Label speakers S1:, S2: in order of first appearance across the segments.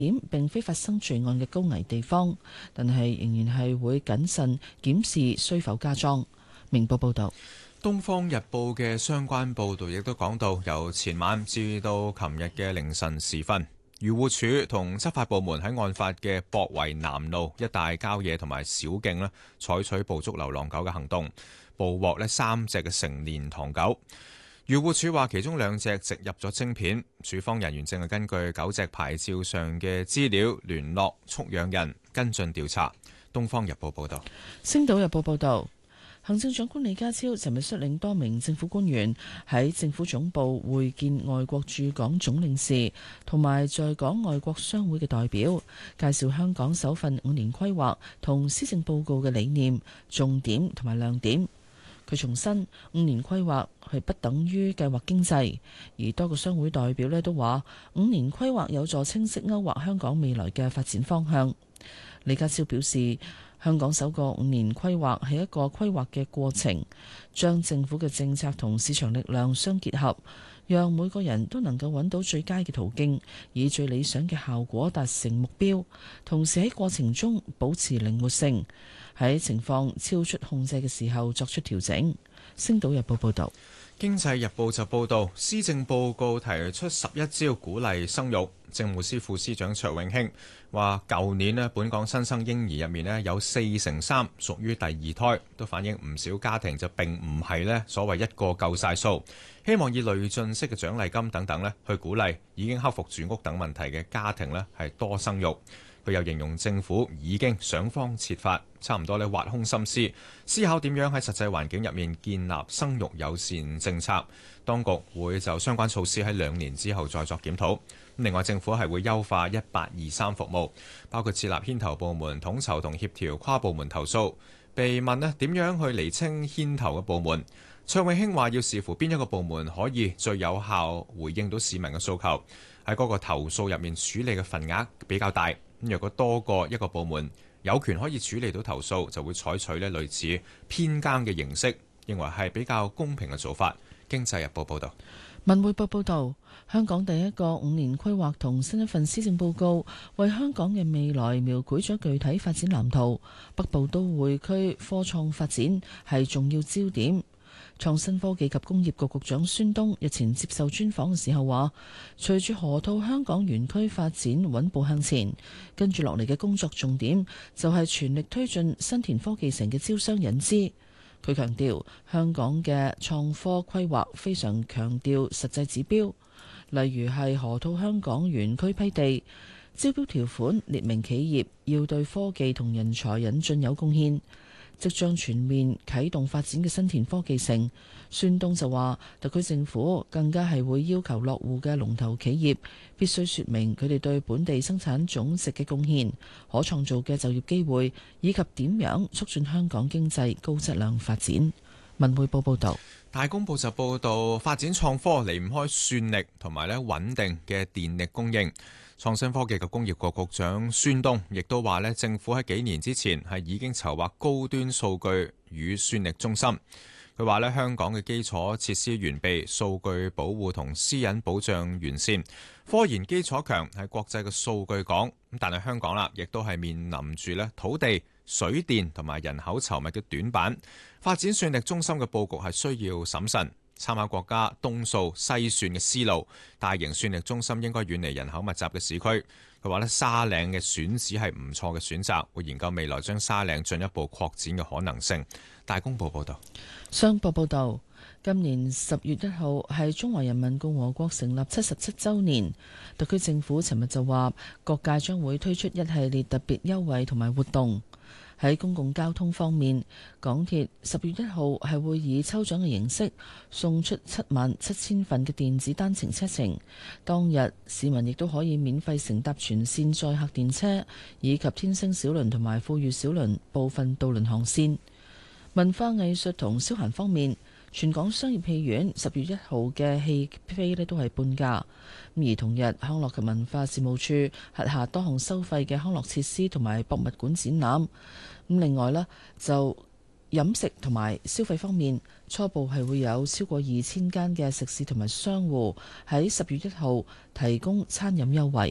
S1: 點並非發生罪案嘅高危地方，但係仍然係會謹慎檢視需否加裝。明報報道。
S2: 《東方日報》嘅相關報導亦都講到，由前晚至到琴日嘅凌晨時分，漁護署同執法部門喺案發嘅博圍南路一帶郊野同埋小徑咧，採取捕捉流浪狗嘅行動，捕獲咧3隻嘅成年唐狗。漁護署話，其中2隻植入咗晶片，署方人員正係根據狗隻牌照上嘅資料聯絡畜養人跟進調查。《東方日報》報道。
S1: 《星島日報》報道。行政長官李家超尋日率領多名政府官員喺政府總部會見外國駐港總領事同埋在港外國商會嘅代表，介紹香港首份5年規劃同施政報告嘅理念、重點同埋亮點。佢重申5年規劃係不等於計劃經濟，而多個商會代表都話5年規劃有助清晰勾畫香港未來嘅發展方向。李家超表示，香港首個5年規劃係一個規劃嘅過程，將政府嘅政策同市場力量相結合，讓每個人都能夠揾到最佳嘅途徑，以最理想嘅效果達成目標，同時喺過程中保持靈活性，喺情況超出控制嘅時候作出調整。星島日報報道。
S2: 經濟日報就報導，施政報告提出11招鼓勵生育。政務司副司長卓永興話，舊年咧本港新生嬰兒入面咧有43%屬於第2胎，都反映唔少家庭就並唔係咧所謂一個夠晒數，希望以累進式嘅獎勵金等等咧去鼓勵已經克服住屋等問題嘅家庭咧係多生育。佢又形容政府已經想方設法，差唔多咧挖空心思，思考點樣喺實際環境入面建立生育友善政策。當局會就相關措施喺2年之後再作檢討。另外，政府係會優化1823服務，包括設立牽頭部門統籌同協調跨部門投訴。被問咧點樣去釐清牽頭嘅部門，卓永興話要視乎邊一個部門可以最有效回應到市民嘅訴求，喺嗰個投訴入面處理嘅份額比較大。若果多過一個部門有權可以處理到投訴，就會採取類似編更嘅形式，認為係比較公平嘅做法。經濟日報報道。
S1: 文匯報報道，香港第一個5年規劃同新一份施政報告，為香港嘅未來描繪咗具體發展藍圖。北部都會區科創發展係重要焦點。創新科技及工業局局長孫東日前接受專訪嘅時候話，隨住河套香港園區發展穩步向前，跟住落嚟嘅工作重點就係全力推進新田科技城嘅招商引資。佢強調，香港嘅創科規劃非常強調實際指標，例如係河套香港園區批地招標條款列明企業要對科技同人才引進有貢獻。即將全面啟動發展嘅新田科技城，孫東就話，特區政府更加係會要求落戶嘅龍頭企業必須説明佢哋對本地生產總值嘅貢獻、可創造嘅就業機會，以及點樣促進香港經濟高質量發展。文匯報報導。
S2: 大公報就報導，發展創科離唔開算力同埋穩定嘅電力供應。創新科技及工業局局長孫東亦都話政府喺幾年之前係已經籌劃高端數據與算力中心。佢話香港嘅基礎設施完備，數據保護同私隱保障完善，科研基礎強，係國際嘅數據港。但係香港亦都係面臨住土地、水電同埋人口稠密嘅短板。發展算力中心嘅佈局係需要審慎，參考國家東數西算嘅思路，大型算力中心應該遠離人口密集嘅市區。佢話沙嶺嘅選址係唔錯嘅選擇，會研究未來將沙嶺進一步擴展嘅可能性。大公報報道。
S1: 商報報道，今年10月1號係中華人民共和國成立77週年，特區政府尋日就話，各界將會推出一系列特別優惠同埋活動。喺公共交通方面，港鐵10月1號係會以抽獎嘅形式送出77000份嘅電子單程車程，當日市民亦都可以免費乘搭全線載客電車以及天星小輪同埋富裕小輪部分渡輪航線。文化藝術同消閒方面，全港商業戲院10月1號嘅戲飛都係半價。而同日，康樂及文化事務處轄下多項收費嘅康樂設施同埋博物館展覽。另外呢，就飲食同埋消費方面，初步係會有超過2000間嘅食肆同埋商戶喺10月1號提供餐飲優惠。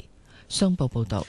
S1: 商報報導。